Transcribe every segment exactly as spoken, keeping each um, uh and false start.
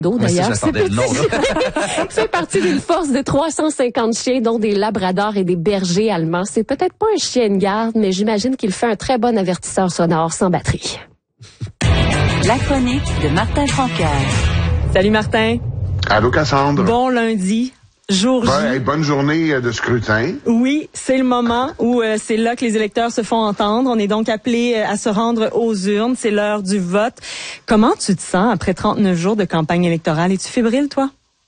D'ailleurs, ce petit fait partie d'une force de trois cent cinquante chiens, dont des labradors et des bergers allemands. C'est peut-être pas un chien de garde, mais j'imagine qu'il fait un très bon avertisseur sonore sans batterie. La chronique de Martin Francaire. Salut Martin. Allô Cassandre. Bon lundi. Jour J. Ouais, bonne journée de scrutin. Oui, c'est le moment où euh, c'est là que les électeurs se font entendre. On est donc appelés euh, à se rendre aux urnes. C'est l'heure du vote. Comment tu te sens après trente-neuf jours de campagne électorale? Es-tu fébrile, toi?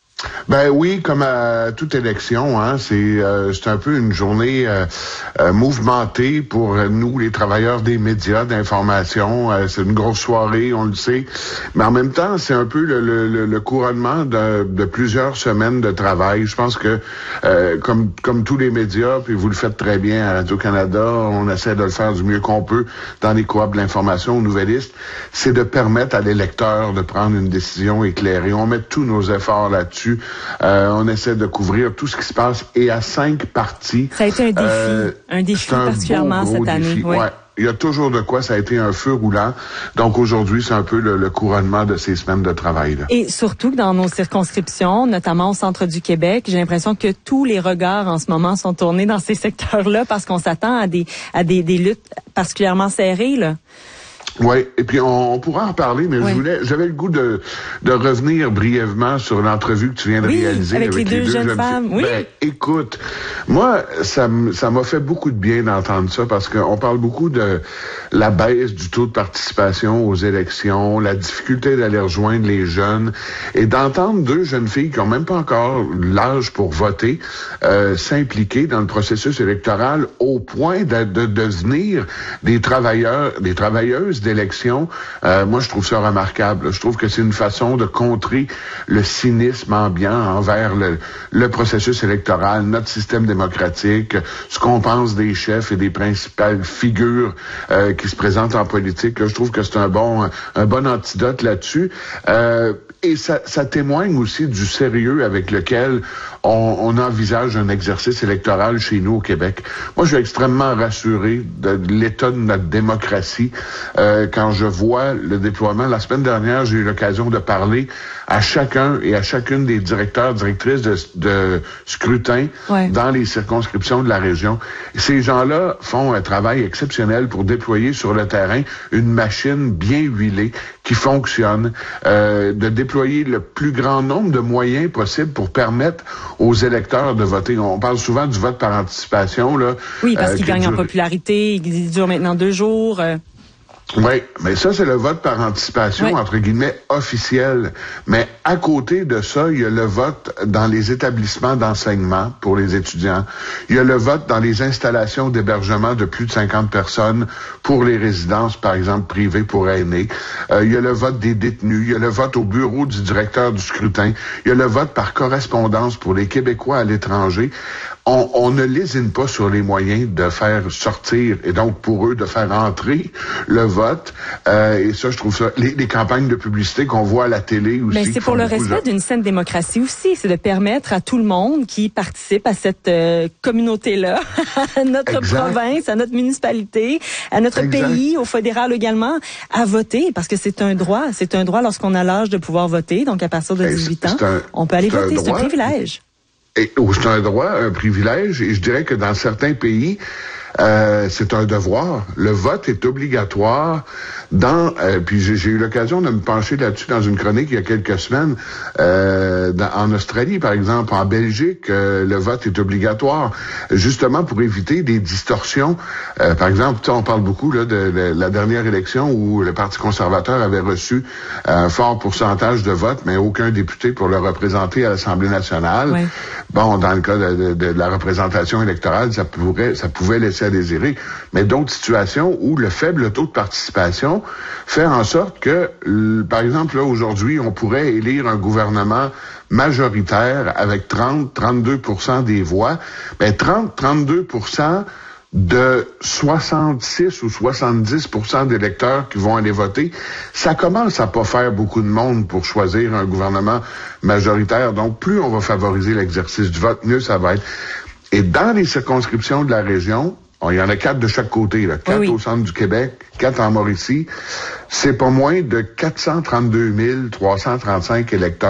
Ben oui, comme à toute élection, hein, c'est euh, c'est un peu une journée euh, euh, mouvementée pour nous, les travailleurs des médias d'information. Euh, c'est une grosse soirée, on le sait, mais en même temps, c'est un peu le, le, le couronnement de, de plusieurs semaines de travail. Je pense que euh, comme comme tous les médias, puis vous le faites très bien à Radio-Canada, on essaie de le faire du mieux qu'on peut dans les coops de l'information aux nouvellistes, c'est de permettre à l'électeur de prendre une décision éclairée. On met tous nos efforts là-dessus. Euh, on essaie de couvrir tout ce qui se passe et à cinq parties. Ça a été un défi, euh, un défi un particulièrement cette année. Oui. Ouais. Il y a toujours de quoi, ça a été un feu roulant. Donc aujourd'hui, c'est un peu le, le couronnement de ces semaines de travail. Là. Et surtout que dans nos circonscriptions, notamment au centre du Québec, j'ai l'impression que tous les regards en ce moment sont tournés dans ces secteurs-là parce qu'on s'attend à des à des, des luttes particulièrement serrées, là. Oui, et puis on, on pourra en reparler, mais oui. je voulais, j'avais le goût de, de revenir brièvement sur l'entrevue que tu viens de oui, réaliser avec, avec les, deux, deux jeunes, jeunes femmes. Filles. Oui. Ben, écoute, moi, ça, ça m'a fait beaucoup de bien d'entendre ça parce qu'on parle beaucoup de la baisse du taux de participation aux élections, la difficulté d'aller rejoindre les jeunes, et d'entendre deux jeunes filles qui ont même pas encore l'âge pour voter euh, s'impliquer dans le processus électoral au point de, de devenir des travailleurs, des travailleuses d'élection, euh, moi je trouve ça remarquable. Je trouve que c'est une façon de contrer le cynisme ambiant envers le, le processus électoral, notre système démocratique, ce qu'on pense des chefs et des principales figures euh, qui se présentent en politique. Là, je trouve que c'est un bon un bon antidote là-dessus. Euh, et ça, ça témoigne aussi du sérieux avec lequel on, on envisage un exercice électoral chez nous au Québec. Moi, je suis extrêmement rassuré de l'état de notre démocratie euh, quand je vois le déploiement. La semaine dernière, j'ai eu l'occasion de parler à chacun et à chacune des directeurs, directrices de, de scrutin ouais. dans les circonscriptions de la région. Ces gens-là font un travail exceptionnel pour déployer sur le terrain une machine bien huilée qui fonctionne, euh, de déployer le plus grand nombre de moyens possible pour permettre aux électeurs de voter. On parle souvent du vote par anticipation, là. Oui, parce euh, qu'il gagne dure... en popularité, il dure maintenant deux jours. Euh... Oui, mais ça, c'est le vote par anticipation, oui. entre guillemets, officiel. Mais à côté de ça, il y a le vote dans les établissements d'enseignement pour les étudiants. Il y a le vote dans les installations d'hébergement de plus de cinquante personnes pour les résidences, par exemple, privées pour aînés. Euh, il y a le vote des détenus. Il y a le vote au bureau du directeur du scrutin. Il y a le vote par correspondance pour les Québécois à l'étranger. On, on ne lésine pas sur les moyens de faire sortir, et donc pour eux de faire entrer le vote. Euh, et ça, je trouve ça, les, les campagnes de publicité qu'on voit à la télé aussi. Mais c'est pour le respect d'une saine démocratie aussi, c'est de permettre à tout le monde qui participe à cette euh, communauté-là, à notre exact. province, à notre municipalité, à notre exact. pays, au fédéral également, à voter, parce que c'est un droit. C'est un droit lorsqu'on a l'âge de pouvoir voter, donc à partir de dix-huit ans, un, on peut aller voter, c'est un privilège. Et, c'est un droit, un privilège, et je dirais que dans certains pays, euh, c'est un devoir. Le vote est obligatoire dans, euh, puis j'ai, j'ai eu l'occasion de me pencher là-dessus dans une chronique il y a quelques semaines, euh, dans, en Australie par exemple, en Belgique, euh, le vote est obligatoire, justement pour éviter des distorsions. Euh, par exemple, on parle beaucoup là de, de la dernière élection où le Parti conservateur avait reçu un fort pourcentage de votes, mais aucun député pour le représenter à l'Assemblée nationale. Oui. Bon, dans le cas de, de, de la représentation électorale, ça pourrait, ça pouvait laisser à désirer. Mais d'autres situations où le faible taux de participation fait en sorte que, par exemple, là, aujourd'hui, on pourrait élire un gouvernement majoritaire avec trente à trente-deux pour cent des voix. Ben, trente à trente-deux pour cent de soixante-six ou soixante-dix pour cent d'électeurs qui vont aller voter, ça commence à pas faire beaucoup de monde pour choisir un gouvernement majoritaire. Donc, plus on va favoriser l'exercice du vote, mieux ça va être. Et dans les circonscriptions de la région, il y en a quatre de chaque côté, là. Quatre oui, oui. au centre du Québec, quatre en Mauricie. C'est pas moins de quatre cent trente-deux mille trois cent trente-cinq électeurs